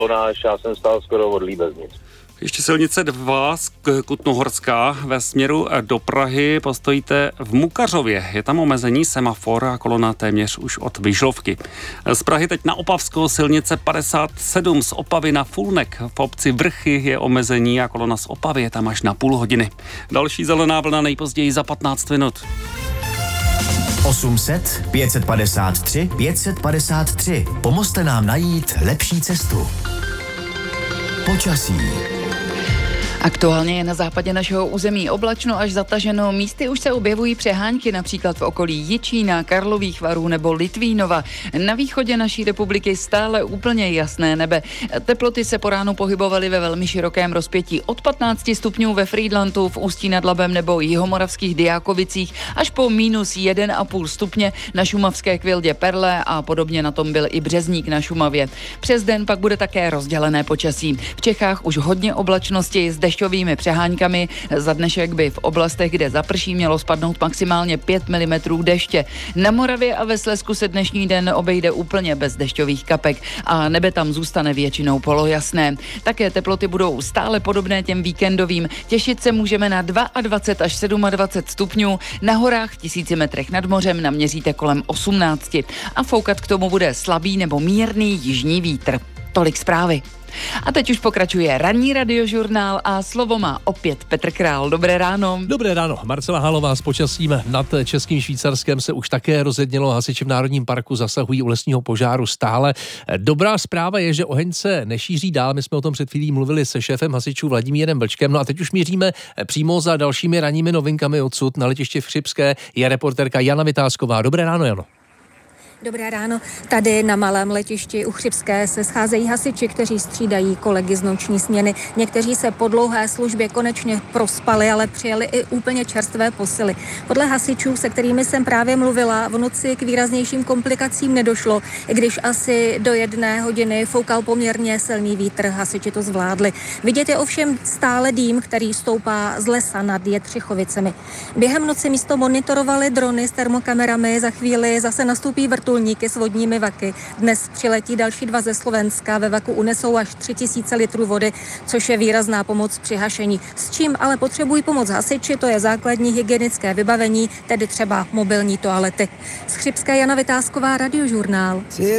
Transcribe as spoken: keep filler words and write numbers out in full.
náš, já jsem stál skoro od Líbeznic. Ještě silnice dva z Kutnohorská ve směru do Prahy, postojíte v Mukařově. Je tam omezení semafor a kolona téměř už od Vyžlovky. Z Prahy teď na Opavskou silnice padesát sedm z Opavy na Fulnek. V obci Vrchy je omezení a kolona z Opavy je tam až na půl hodiny. Další zelená vlna nejpozději za patnáct minut. osm set pět set padesát tři pět set padesát tři. Pomozte nám najít lepší cestu. Počasí. Aktuálně je na západě našeho území oblačno až zataženo. Místy už se objevují přehánky, například v okolí Jičína, Karlových Varů nebo Litvínova. Na východě naší republiky stále úplně jasné nebe. Teploty se po ránu pohybovaly ve velmi širokém rozpětí od patnáct stupňů ve Frýdlantu, v Ústí nad Labem nebo jihomoravských Dyákovicích až po minus jedna celá pět stupně na šumavské Kvildě Perle a podobně na tom byl i Březník na Šumavě. Přes den pak bude také rozdělené počasí. V Čechách už hodně oblačnosti s dešťovými přeháňkami. Za dnešek by v oblastech, kde zaprší, mělo spadnout maximálně pět milimetrů deště. Na Moravě a ve Slezsku se dnešní den obejde úplně bez dešťových kapek a nebe tam zůstane většinou polojasné. Také teploty budou stále podobné těm víkendovým. Těšit se můžeme na dvacet dva až dvacet sedm stupňů. Na horách v tisíci metrech nad mořem naměříte kolem osmnáct. A foukat k tomu bude slabý nebo mírný jižní vítr. Tolik zprávy. A teď už pokračuje ranní radiožurnál a slovo má opět Petr Král. Dobré ráno. Dobré ráno. Marcela Halová s počasím. Nad Českým Švýcarskem se už také rozednělo. Hasiči v Národním parku zasahují u lesního požáru stále. Dobrá zpráva je, že oheň se nešíří dál. My jsme o tom před chvílí mluvili se šéfem hasičů Vladimírem Vlčkem. No a teď už míříme přímo za dalšími ranními novinkami odsud. Na letišti v Chřibské je reportérka Jana Vytázková. Dobré ráno, Jano. Dobré ráno. Tady na malém letišti u Chřibské se scházejí hasiči, kteří střídají kolegy z noční směny. Někteří se po dlouhé službě konečně prospali, ale přijeli i úplně čerstvé posily. Podle hasičů, se kterými jsem právě mluvila, v noci k výraznějším komplikacím nedošlo, i když asi do jedné hodiny foukal poměrně silný vítr, hasiči to zvládli. Vidět je ovšem stále dým, který stoupá z lesa nad Jetřichovicemi. Během noci místo monitorovali drony s termokamerami, za chvíli zase nastoupí vrtulníky s vodními vaky. Dnes přiletí další dva ze Slovenska, ve vaku unesou až tři tisíce litrů vody, což je výrazná pomoc při hašení. S čím ale potřebují pomoc hasiči, to je základní hygienické vybavení, tedy třeba mobilní toalety. Z Chřibské Jana Vytázková, Radiožurnál.